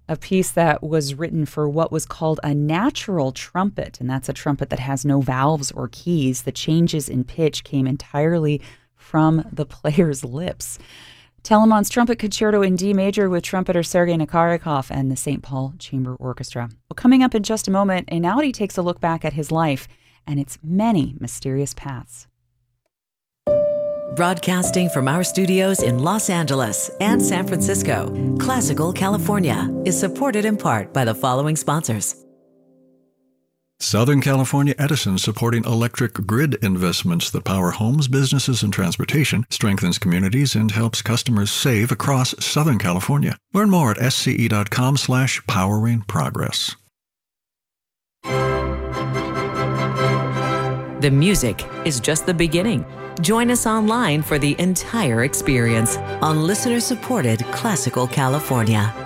A piece that was written for what was called a natural trumpet, and that's a trumpet that has no valves or keys. The changes in pitch came entirely from the player's lips. Telemann's Trumpet Concerto in D major with trumpeter Sergei Nakarikov and the St. Paul Chamber Orchestra. Well, coming up in just a moment, Einaudi takes a look back at his life and its many mysterious paths. Broadcasting from our studios in Los Angeles and San Francisco, Classical California is supported in part by the following sponsors. Southern California Edison, supporting electric grid investments that power homes, businesses, and transportation, strengthens communities, and helps customers save across Southern California. Learn more at sce.com/poweringprogress. The music is just the beginning. Join us online for the entire experience on listener-supported Classical California.